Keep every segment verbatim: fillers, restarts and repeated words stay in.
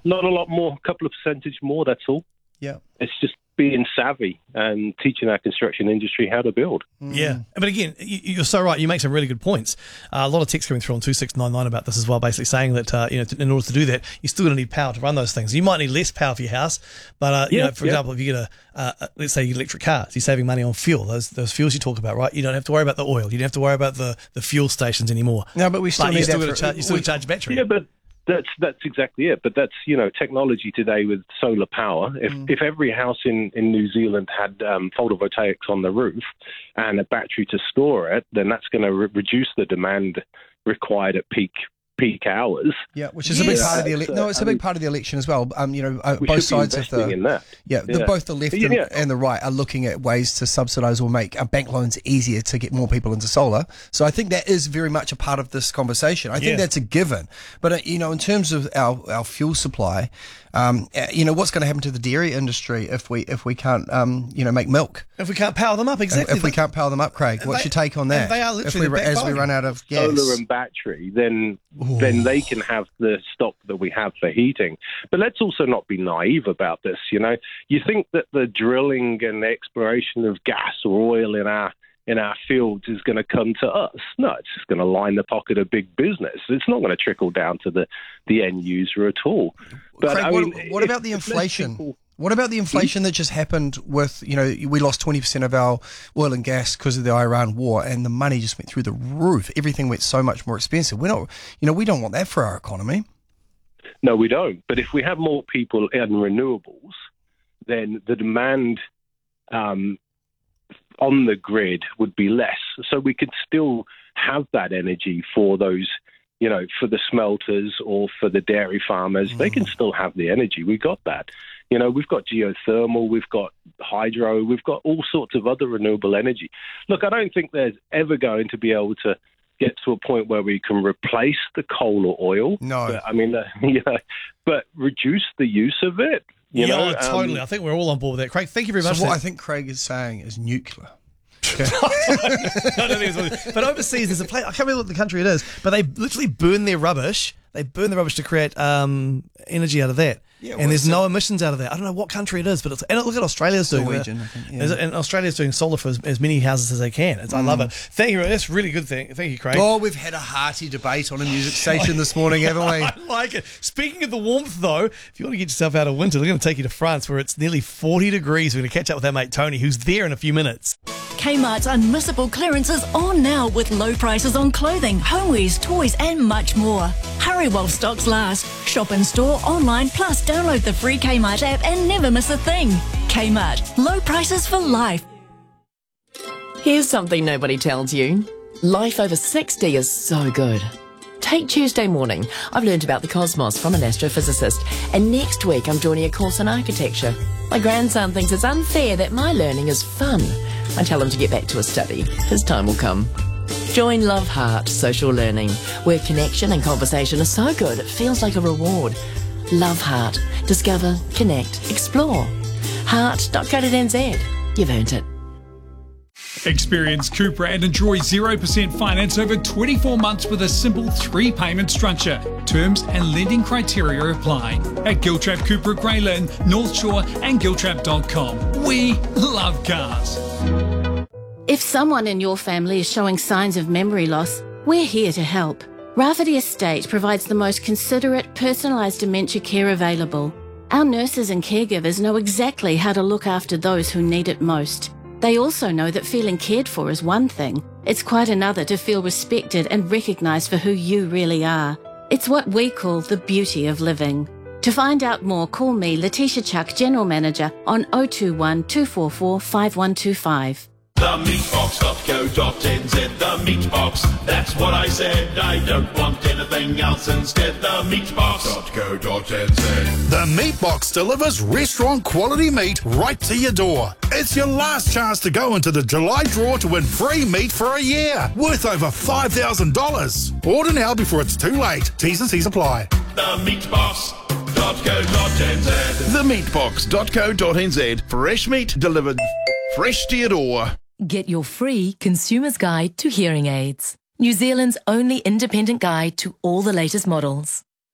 not a lot more, a couple of percentage more, that's all. Yeah. It's just being savvy and teaching our construction industry how to build. Yeah. But again, you- you're so right. You make some really good points. Uh, a lot of texts coming through on two six nine nine about this as well, basically saying that, uh, you know, in order to do that, you're still going to need power to run those things. You might need less power for your house, but, uh, you Yeah, know, for yeah. example, if you get a, uh, uh, let's say you get electric cars, you're saving money on fuel, those those fuels you talk about, right? You don't have to worry about the oil. You don't have to worry about the, the fuel stations anymore. No, but we still But need you still that got for- to charge, you still we- got to charge a battery. Yeah, but that's that's exactly it. But that's, you know, technology today with solar power. If Mm. if every house in, in New Zealand had um, photovoltaics on the roof and a battery to store it, then that's going to re- reduce the demand required at peak peak hours. Yeah, which is a big Yes. part of the ele- So, no, it's a I big mean, part of the election as well. Um, you know, uh, We both should be sides of investing the in that. yeah, the, Yeah. both the left and, Yeah. and the right are looking at ways to subsidise or make uh, bank loans easier to get more people into solar. So I think that is very much a part of this conversation. I think Yeah. that's a given. But uh, you know, in terms of our, our fuel supply, um, uh, you know, what's going to happen to the dairy industry if we if we can't um, you know make milk? If we can't power them up, exactly. If we can't power them up, Craig, what's they- your take on and that? they are if literally we, the as we backbone. run out of gas. Solar and battery, then then they can have the stock that we have for heating. But let's also not be naive about this. You know, you think that the drilling and the exploration of gas or oil in our in our fields is going to come to us. No, it's just going to line the pocket of big business. It's not going to trickle down to the, the end user at all. But Craig, I what, mean, what if- about the if less inflation? people- What about the inflation that just happened with, you know, we lost twenty percent of our oil and gas because of the Iran war, and the money just went through the roof. Everything went so much more expensive. We're not, you know, we don't want that for our economy. No, we don't. But if we have more people in renewables, then the demand um, on the grid would be less. So we could still have that energy for those, you know, for the smelters or for the dairy farmers. Mm. They can still have the energy. We got that. You know, we've got geothermal, we've got hydro, we've got all sorts of other renewable energy. Look, I don't think there's ever going to be able to get to a point where we can replace the coal or oil. No. But, I mean, uh, you know, but reduce the use of it. You yeah, know, oh, totally. Um, I think we're all on board with that. Craig, thank you very much. So what for I that. think Craig is saying is nuclear. I don't think it's but overseas, there's a place, I can't remember what the country it is, but they literally burn their rubbish. They burn the rubbish to create um, energy out of that. Yeah, and there's what's no emissions out of that. I don't know what country it is, but it's, and look at Australia's doing Norwegian, that. I think, yeah. Is it- And Australia's doing solar for as, as many houses as they can. It's, I love it. Thank you. That's a really good thing. Thank you, Craig. Oh, we've had a hearty debate on a music station this morning, haven't we? I like it. Speaking of the warmth, though, if you want to get yourself out of winter, we're going to take you to France where it's nearly forty degrees. We're going to catch up with our mate Tony, who's there in a few minutes. Kmart's unmissable clearances on now with low prices on clothing, homewares, toys and much more. Hurry while stocks last. Shop in store, online, plus download the free Kmart app and never miss a thing. Kmart. Low prices for life. Here's something nobody tells you. Life over sixty is so good. Take Tuesday morning. I've learned about the cosmos from an astrophysicist, and next week I'm joining a course in architecture. My grandson thinks it's unfair that my learning is fun. I tell him to get back to his study. His time will come. Join Love Heart Social Learning, where connection and conversation are so good it feels like a reward. Love Heart. Discover, connect, explore. heart dot co dot n z. You've earned it. Experience Cupra and enjoy zero percent finance over twenty-four months with a simple three-payment structure. Terms and lending criteria apply. At Giltrap Cupra Greylin, North Shore and giltrap dot com. We love cars. If someone in your family is showing signs of memory loss, we're here to help. Rafferty Estate provides the most considerate, personalised dementia care available. Our nurses and caregivers know exactly how to look after those who need it most. They also know that feeling cared for is one thing. It's quite another to feel respected and recognised for who you really are. It's what we call the beauty of living. To find out more, call me, Letitia Chuck, General Manager, on oh two one, two four four, five one two five. The meatbox dot co dot n z, the meatbox, that's what I said. I don't want anything else instead. The meatbox dot co dot n z. The Meatbox delivers restaurant quality meat right to your door. It's your last chance to go into the July draw to win free meat for a year, worth over five thousand dollars. Order now before it's too late. T's and C's apply. The meatbox dot co dot n z. the meatbox dot co dot n z. Fresh meat delivered fresh to your door. Get your free consumer's guide to hearing aids. New Zealand's only independent guide to all the latest models.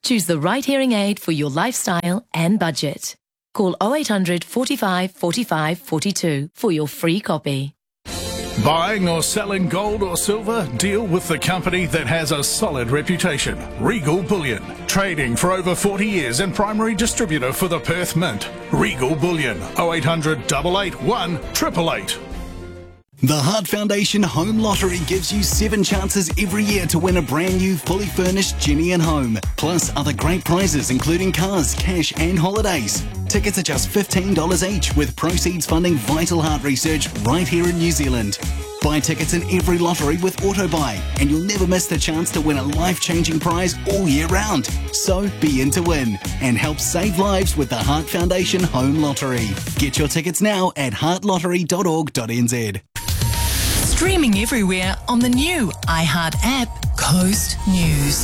Choose the right hearing aid for your lifestyle and budget. Call oh eight hundred, forty-five, forty-five, forty-two for your free copy. Buying or selling gold or silver? Deal with the company that has a solid reputation. Regal Bullion. Trading for over forty years and primary distributor for the Perth Mint. Regal Bullion. oh eight hundred, eight eight one, eight eight eight. The Heart Foundation Home Lottery gives you seven chances every year to win a brand new fully furnished Jenny and home, plus other great prizes including cars, cash and holidays. Tickets are just fifteen dollars each, with proceeds funding vital heart research right here in New Zealand. Buy tickets in every lottery with AutoBuy and you'll never miss the chance to win a life-changing prize all year round. So be in to win and help save lives with the Heart Foundation Home Lottery. Get your tickets now at heart lottery dot org dot n z. Streaming everywhere on the new iHeart app, Coast News.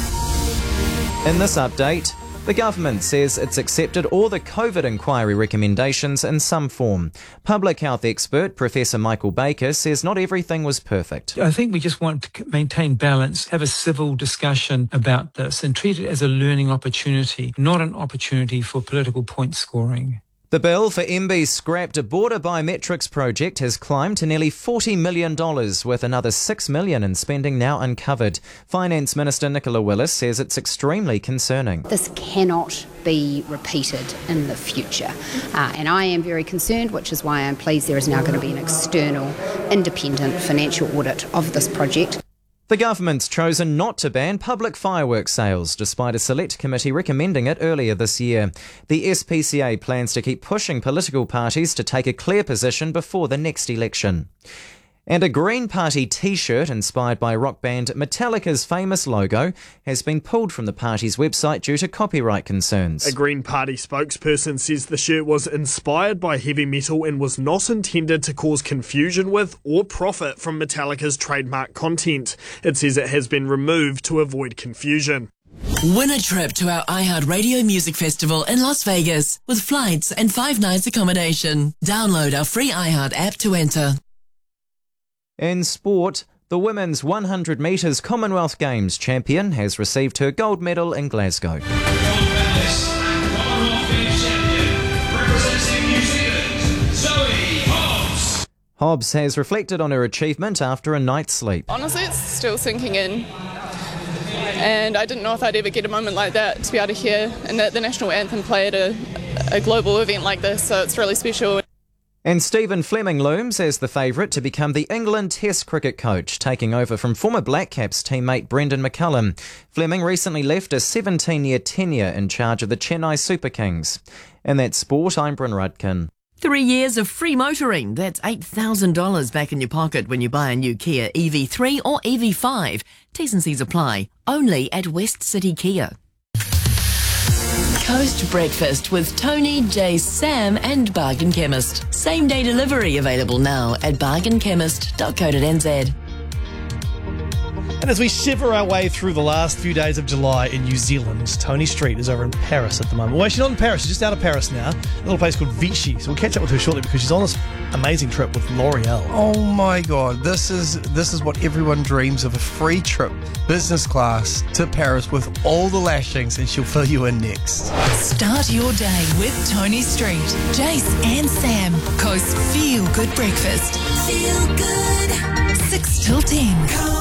In this update, the government says it's accepted all the COVID inquiry recommendations in some form. Public health expert Professor Michael Baker says not everything was perfect. I think we just want to maintain balance, have a civil discussion about this and treat it as a learning opportunity, not an opportunity for political point scoring. The bill for M B's scrapped border biometrics project has climbed to nearly forty million dollars, with another six million dollars in spending now uncovered. Finance Minister Nicola Willis says it's extremely concerning. This cannot be repeated in the future. Uh, and I am very concerned, which is why I'm pleased there is now going to be an external, independent financial audit of this project. The government's chosen not to ban public fireworks sales, despite a select committee recommending it earlier this year. The S P C A plans to keep pushing political parties to take a clear position before the next election. And a Green Party T-shirt inspired by rock band Metallica's famous logo has been pulled from the party's website due to copyright concerns. A Green Party spokesperson says the shirt was inspired by heavy metal and was not intended to cause confusion with or profit from Metallica's trademark content. It says it has been removed to avoid confusion. Win a trip to our iHeart Radio Music Festival in Las Vegas with flights and five nights accommodation. Download our free iHeart app to enter. In sport, the women's one hundred metres Commonwealth Games champion has received her gold medal in Glasgow. Gold medalist and Commonwealth Games champion, representing New Zealand, Zoe Hobbs. Hobbs has reflected on her achievement after a night's sleep. Honestly, it's still sinking in. And I didn't know if I'd ever get a moment like that, to be able to hear and the, the national anthem play at a, a global event like this, so it's really special. And Stephen Fleming looms as the favourite to become the England Test cricket coach, taking over from former Black Caps teammate Brendan McCullum. Fleming recently left a seventeen-year tenure in charge of the Chennai Super Kings. In that sport, I'm Bryn Rudkin. Three years of free motoring. That's eight thousand dollars back in your pocket when you buy a new Kia E V three or E V five. T's and C's apply. Only at West City Kia. Coast Breakfast with Tony, Jay, Sam and Bargain Chemist. Same day delivery available now at bargain chemist dot co dot n z. And as we shiver our way through the last few days of July in New Zealand, Tony Street is over in Paris at the moment. Well, actually not in Paris, she's just out of Paris now. A little place called Vichy. So we'll catch up with her shortly because she's on this amazing trip with L'Oreal. Oh my God, this is this is what everyone dreams of, a free trip, business class to Paris with all the lashings, and she'll fill you in next. Start your day with Tony Street, Jace and Sam. Coast Feel Good Breakfast. Feel good. six till ten.